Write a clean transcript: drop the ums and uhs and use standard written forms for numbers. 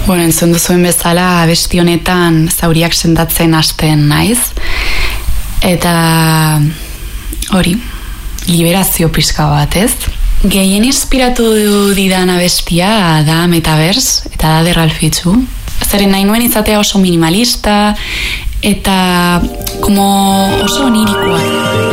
Bueno, entzun duzuen bezala abesti honetan zauriak sendatzen hasten naiz. Eta hori, liberazio pixka bat, ez? Gehien inspiratu didan abestia da Metaverse eta da The Ralph Fitzhu. Zeren nahi nuen izatea oso minimalista eta como oso onirikoa.